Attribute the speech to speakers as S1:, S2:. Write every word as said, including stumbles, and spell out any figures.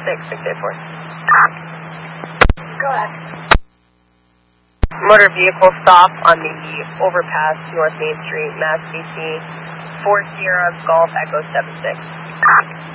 S1: six, six eight four.
S2: Go ahead.
S1: Motor vehicle stop on the overpass, North Main Street, Mass D C, four Sierra Golf Echo seven six.